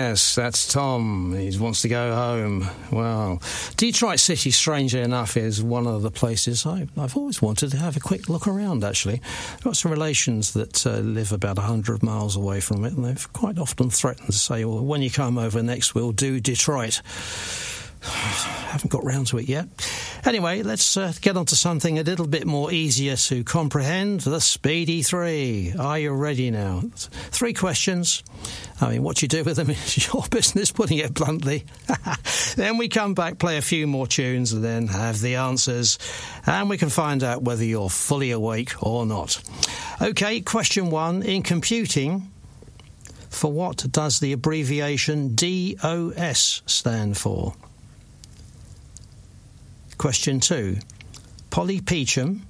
Yes, that's Tom. He wants to go home. Well, Detroit City, strangely enough, is one of the places I've always wanted to have a quick look around, actually. I've got some relations that live about 100 miles away from it, and they've quite often threatened to say, well, when you come over next, we'll do Detroit. Haven't got round to it yet. Anyway, let's get on to something a little bit more easier to comprehend. The Speedy 3. Are you ready now? 3 questions. I mean, what you do with them is your business, putting it bluntly. Then we come back, play a few more tunes, and then have the answers. And we can find out whether you're fully awake or not. OK, question 1. In computing, for what does the abbreviation DOS stand for? Question 2. Polly Peachum